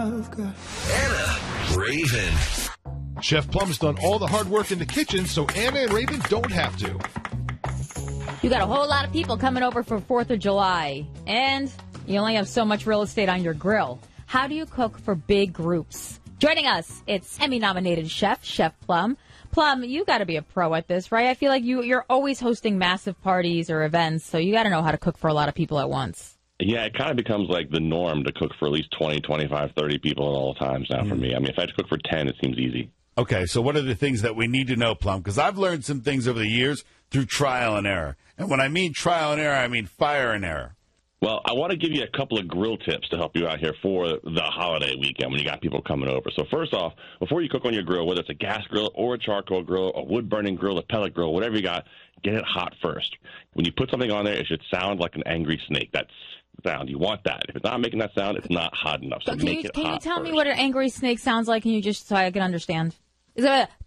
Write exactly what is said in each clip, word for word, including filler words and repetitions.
I've got. Anna Raven. Chef Plum's done all the hard work in the kitchen, so Anna and Raven don't have to. You got a whole lot of people coming over for fourth of July, and you only have so much real estate on your grill. How do you cook for big groups? Joining us, it's Emmy-nominated chef, Chef Plum. Plum, you got to be a pro at this, right? I feel like you, you're always hosting massive parties or events, so you got to know how to cook for a lot of people at once. Yeah, it kind of becomes like the norm to cook for at least twenty, twenty-five, thirty people at all times now mm. for me. I mean, if I had to cook for ten, it seems easy. Okay, so what are the things that we need to know, Plum? Because I've learned some things over the years through trial and error. And when I mean trial and error, I mean fire and error. Well, I want to give you a couple of grill tips to help you out here for the holiday weekend when you got people coming over. So first off, before you cook on your grill, whether it's a gas grill or a charcoal grill, a wood-burning grill, a pellet grill, whatever you got, get it hot first. When you put something on there, it should sound like an angry snake. That's sound. You want that. If it's not making that sound, it's not hot enough. So can make you, it can hot you tell first. me what an angry snake sounds like? Can you just so I can understand? Is it a...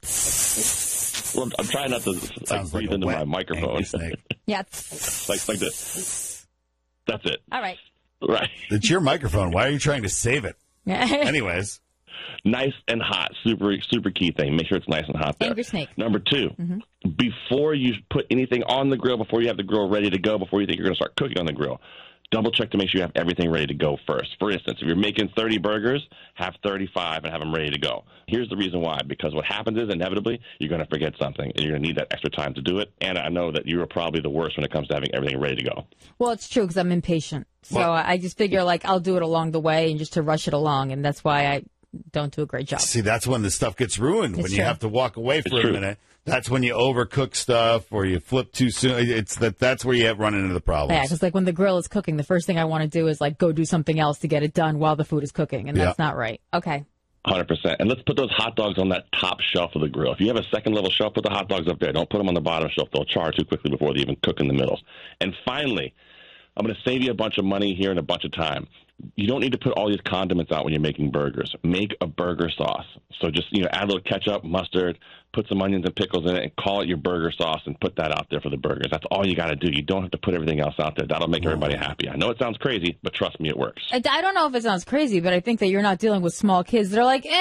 Well, I'm trying not to like, breathe like into my microphone. Yeah. like like this. That's it. All right. Right. It's your microphone. Why are you trying to save it? Anyways. Nice and hot. Super, super key thing. Make sure it's nice and hot there. Angry snake. Number two, mm-hmm. before you put anything on the grill, before you have the grill ready to go, before you think you're going to start cooking on the grill, double check to make sure you have everything ready to go first. For instance, if you're making thirty burgers, have thirty-five and have them ready to go. Here's the reason why. Because what happens is, inevitably, you're going to forget something, and you're going to need that extra time to do it. And I know that you are probably the worst when it comes to having everything ready to go. Well, it's true because I'm impatient. So well, I just figure, like, I'll do it along the way and just to rush it along, and that's why I don't do a great job. See, that's when the stuff gets ruined, it's when true. you have to walk away for it's a true. minute. That's when you overcook stuff or you flip too soon. It's that that's where you have run into the problems. Yeah, because like when the grill is cooking, the first thing I want to do is like go do something else to get it done while the food is cooking, and that's yeah. not right. Okay. one hundred percent. And let's put those hot dogs on that top shelf of the grill. If you have a second level shelf, put the hot dogs up there. Don't put them on the bottom shelf. They'll char too quickly before they even cook in the middle. And finally, I'm going to save you a bunch of money here and a bunch of time. You don't need to put all these condiments out when you're making burgers. Make a burger sauce. So just, you know, add a little ketchup, mustard, put some onions and pickles in it, and call it your burger sauce and put that out there for the burgers. That's all you got to do. You don't have to put everything else out there. That'll make everybody happy. I know it sounds crazy, but trust me, it works. I, I don't know if it sounds crazy, but I think that you're not dealing with small kids. They're like, ew,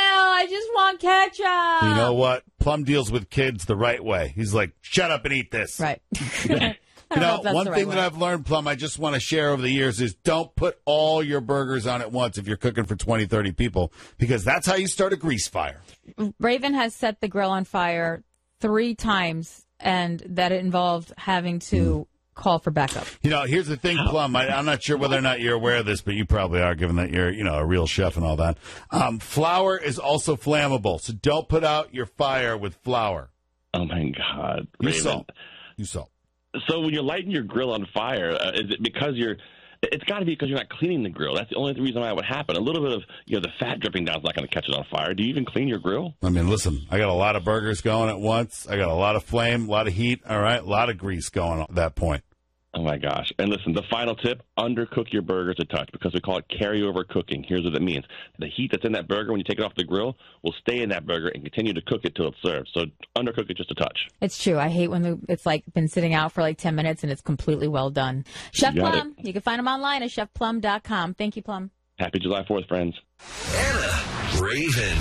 I just want ketchup. You know what? Plum deals with kids the right way. He's like, shut up and eat this. Right. You know, know one right thing way. that I've learned, Plum, I just want to share over the years is don't put all your burgers on at once if you're cooking for twenty, thirty people, because that's how you start a grease fire. Raven has set the grill on fire three times, and that it involved having to mm. call for backup. You know, here's the thing, Plum. I, I'm not sure whether or not you're aware of this, but you probably are, given that you're, you know, a real chef and all that. Um, flour is also flammable, so don't put out your fire with flour. Oh, my God. You Raven. salt. You salt. So when you're lighting your grill on fire, uh, is it because you're – it's got to be because you're not cleaning the grill. That's the only reason why it would happen. A little bit of, you know, the fat dripping down is not going to catch it on fire. Do you even clean your grill? I mean, listen, I got a lot of burgers going at once. I got a lot of flame, a lot of heat, all right, a lot of grease going at that point. Oh, my gosh. And listen, the final tip, undercook your burgers a touch because we call it carryover cooking. Here's what it means. The heat that's in that burger when you take it off the grill will stay in that burger and continue to cook it till it's served. So undercook it just a touch. It's true. I hate when the, it's like been sitting out for like ten minutes and it's completely well done. Chef You got Plum, it. you can find him online at chef plum dot com. Thank you, Plum. Happy July fourth, friends. Anna Raven.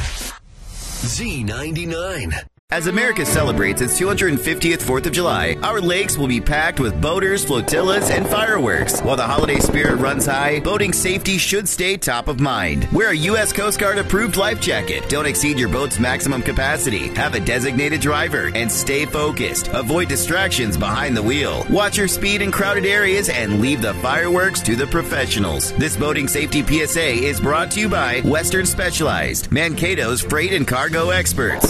Z ninety-nine. As America celebrates its two hundred fiftieth fourth of July, our lakes will be packed with boaters, flotillas, and fireworks. While the holiday spirit runs high, boating safety should stay top of mind. Wear a U S Coast Guard approved life jacket. Don't exceed your boat's maximum capacity. Have a designated driver and stay focused. Avoid distractions behind the wheel. Watch your speed in crowded areas and leave the fireworks to the professionals. This boating safety P S A is brought to you by Western Specialized, Mankato's freight and cargo experts.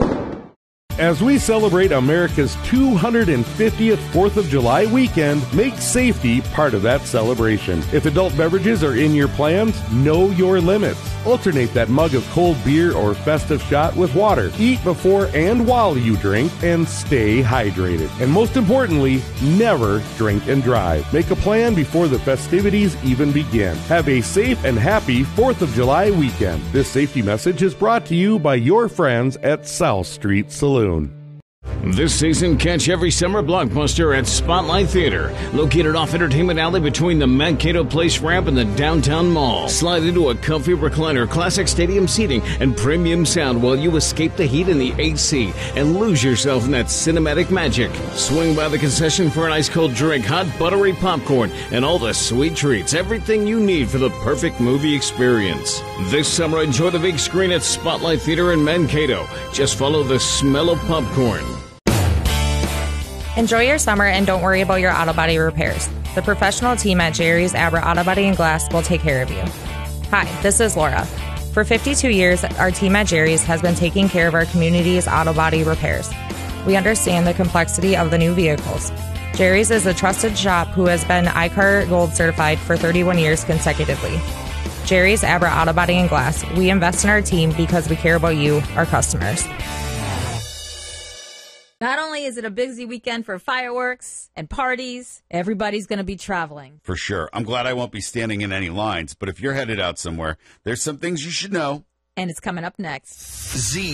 As we celebrate America's two hundred fiftieth fourth of July weekend, make safety part of that celebration. If adult beverages are in your plans, know your limits. Alternate that mug of cold beer or festive shot with water. Eat before and while you drink, and stay hydrated. And most importantly, never drink and drive. Make a plan before the festivities even begin. Have a safe and happy fourth of July weekend. This safety message is brought to you by your friends at South Street Saloon. This season, catch every summer blockbuster at Spotlight Theater, located off Entertainment Alley between the Mankato Place ramp and the downtown mall. Slide into a comfy recliner, classic stadium seating, and premium sound while you escape the heat in the A C and lose yourself in that cinematic magic. Swing by the concession for an ice-cold drink, hot buttery popcorn, and all the sweet treats. Everything you need for the perfect movie experience. This summer, enjoy the big screen at Spotlight Theater in Mankato. Just follow the smell of popcorn. Enjoy your summer and don't worry about your auto body repairs. The professional team at Jerry's Abra Auto Body and Glass will take care of you. Hi, this is Laura. For fifty-two years, our team at Jerry's has been taking care of our community's auto body repairs. We understand the complexity of the new vehicles. Jerry's is a trusted shop who has been I C A R Gold certified for thirty-one years consecutively. Jerry's Abra Auto Body and Glass. We invest in our team because we care about you, our customers. Not only is it a busy weekend for fireworks and parties, everybody's going to be traveling. For sure. I'm glad I won't be standing in any lines, but if you're headed out somewhere, there's some things you should know. And it's coming up next. Z